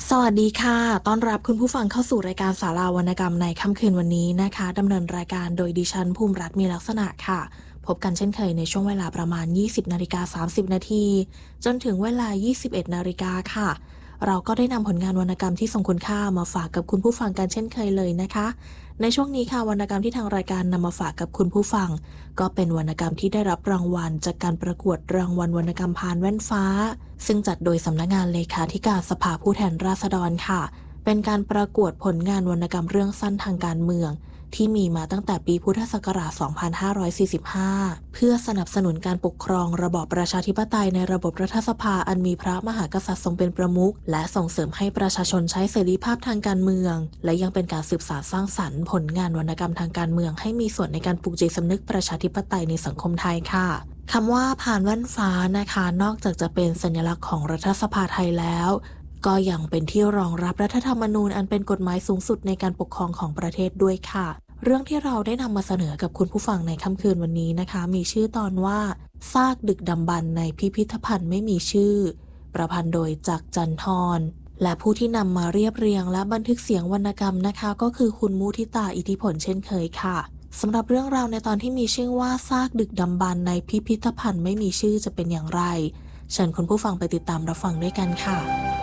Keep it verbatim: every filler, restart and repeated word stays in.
สวัสดีค่ะต้อนรับคุณผู้ฟังเข้าสู่รายการสาราวรรณกรรมในค่ำคืนวันนี้นะคะดำเนินรายการโดยดิฉันภูมิรัตน์มีลักษณะค่ะพบกันเช่นเคยในช่วงเวลาประมาณยี่สิบนาฬิกาสามสิบนาทีจนถึงเวลายี่สิบเอ็ดนาฬิกาค่ะเราก็ได้นำผลงานวรรณกรรมที่ทรงคุณค่ามาฝากกับคุณผู้ฟังกันเช่นเคยเลยนะคะในช่วงนี้ค่ะวรรณกรรมที่ทางรายการนำมาฝากกับคุณผู้ฟังก็เป็นวรรณกรรมที่ได้รับรางวัลจากการประกวดรางวัลวรรณกรรมพานแว่นฟ้าซึ่งจัดโดยสำนักงานเลขาธิการสภาผู้แทนราษฎรค่ะเป็นการประกวดผลงานวรรณกรรมเรื่องสั้นทางการเมืองที่มีมาตั้งแต่ปีพุทธศักราช สองพันห้าร้อยสี่สิบห้า เพื่อสนับสนุนการปกครองระบอบประชาธิปไตยในระบบรัฐสภาอันมีพระมหากษัตริย์ทรงเป็นประมุขและส่งเสริมให้ประชาชนใช้เสรีภาพทางการเมืองและยังเป็นการสืบสานสร้างสรรค์ผลงานวรรณกรรมทางการเมืองให้มีส่วนในการปลุกจิตสำนึกประชาธิปไตยในสังคมไทยค่ะคำว่าพานแว่นฟ้านะคะนอกจากจะเป็นสัญลักษณ์ของรัฐสภาไทยแล้วก็ยังเป็นที่รองรับรัฐธรรมนูญอันเป็นกฎหมายสูงสุดในการปกครองของประเทศด้วยค่ะเรื่องที่เราได้นำมาเสนอกับคุณผู้ฟังในค่ำคืนวันนี้นะคะมีชื่อตอนว่าซากดึกดำบรรพ์ในพิพิธภัณฑ์ไม่มีชื่อประพันธ์โดยจักรจันทรและผู้ที่นำมาเรียบเรียงและบันทึกเสียงวรรณกรรมนะคะก็คือคุณมุทิตาอิทธิผลเช่นเคยค่ะสำหรับเรื่องราวในตอนที่มีชื่อว่าซากดึกดำบรรพ์ในพิพิธภัณฑ์ไม่มีชื่อจะเป็นอย่างไรเชิญคุณผู้ฟังไปติดตามรับฟังด้วยกันค่ะ